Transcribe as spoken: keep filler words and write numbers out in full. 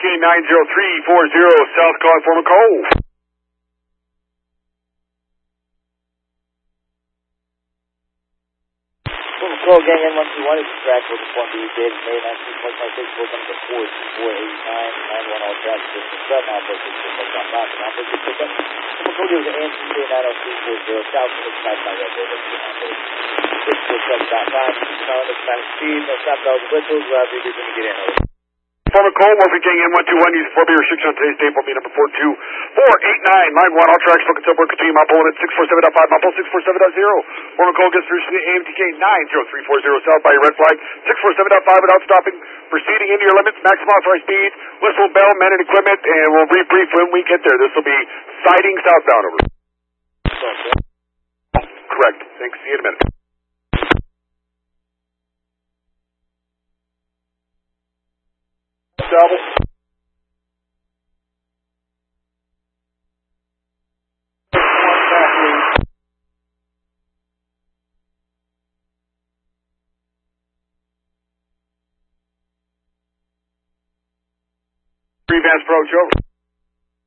nine zero three four zero South calling for McCall. McCall gang N one two one is track with the one B did May nineteenth, twenty twenty-six, both number four four eight nine nine one all tracks six four seven now for six four seven dot five and now for six four seven. McCall gives an A M C K nine oh three four zero South from the side by red road six four seven dot five. Now the Spanish speed, no stop dogs, whistles, wherever you can get in. For McCall, Morphin King N one two one, use four B restriction on today's date, for me number four two four eight nine nine one. All tracks looking subwork team, I'm pulling at six four seven dot five, I'm pulling six four seven dot zero. For McCall gets through A M T K nine zero three four zero south by your red flag, six four seven dot five without stopping, proceeding into your limits, maximum authorized speed, whistle, bell, men and equipment, and we'll rebrief when we get there. This will be sighting southbound, over. Correct. Thanks, see you in a minute. Double. Three Vance approach over.